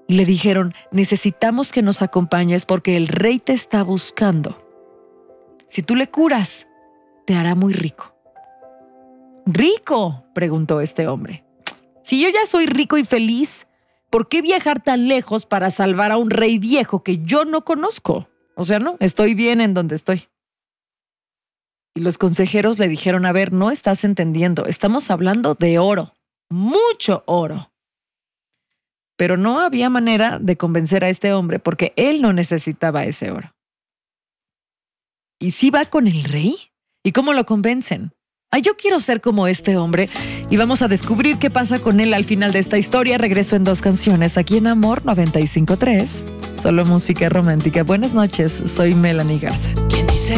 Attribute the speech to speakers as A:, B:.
A: y le dijeron: necesitamos que nos acompañes porque el rey te está buscando. Si tú le curas, te hará muy rico. ¿Rico?, preguntó este hombre. Si yo ya soy rico y feliz, ¿por qué viajar tan lejos para salvar a un rey viejo que yo no conozco? O sea, no, estoy bien en donde estoy. Y los consejeros le dijeron: a ver, no estás entendiendo, estamos hablando de oro, mucho oro. Pero no había manera de convencer a este hombre porque él no necesitaba ese oro. ¿Y si va con el rey? ¿Y cómo lo convencen? Ay, yo quiero ser como este hombre y vamos a descubrir qué pasa con él al final de esta historia. Regreso en 2 canciones aquí en Amor 95.3. Solo música romántica. Buenas noches, soy Melanie Garza.
B: ¿Quién dice